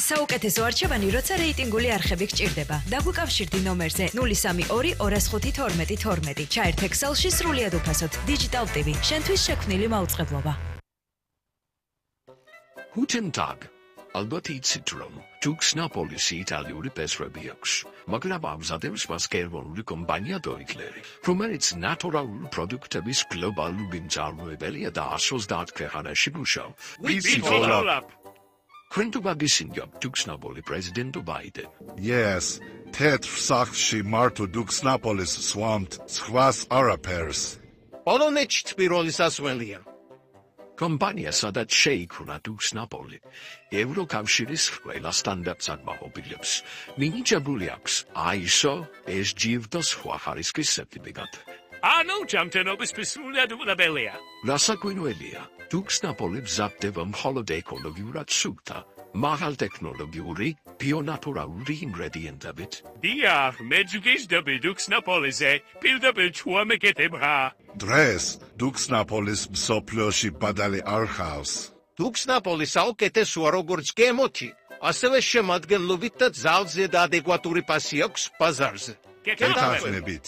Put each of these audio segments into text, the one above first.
საუკეთესო არჩევანი, როცა რეიტინგული არხები გჭირდება. დაგვიკავშირდი ნომერზე 032 205 12 12. ჩაერთ Excel-ში სრულიად უფასოდ. Digital TV, შენთვის შექმნილი მაუწყებლობა. Guten Tag. ალბათ იცით რომ Dux Napolis-ი იტალიური პესრები აქვს, მაგრამ ამზადებს მას გერმანული კომპანია Deutler, რომელიც ნატურალური პროდუქტების გლობალური მწარმოებელია და 130 ქვეყანაში მუშაობს. ვიცი follow-up. When to bagisinya Dux Napoli President Biden. Yes, თეთრ სახლში მარტო Dux Napolis swamped სხვას არაფერს. პოლონეთში პირველი სასველია. Kompania სადაც შეიქმნა Dux Napoli, ევროკავშირის ყველა სტანდარტს აკმაყოფილებს. მინიჭებული აქვს ISO, SGF და სხვა ხარისხის სერტიფიკატი. ანუ ჯამთენობის სრულიად უყურებელია. რასაკვირველია, Dux Napoli მზადდება მხოლოდ ეკოლოგიურად სუფთა, მაღალტექნოლოგიური, ბიონატურალური ინგრედიენტებით. დიახ, მე ვგიჟდები Dux Napolis-ზე, პირდაპირ ჩუამეკეთებღა. დღეს Dux Napolis მსოფლიოში ბადალი არ ხავს. Dux Napoli საუკეთესოა როგორც გემოთი, ასევე შემადგენლობით და ძალზე და ადეკვატური პასი აქვს ბაზარზე. გეთანხმებით.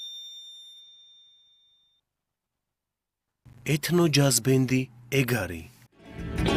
ეთნო ჯაზ ბენდი ეგარი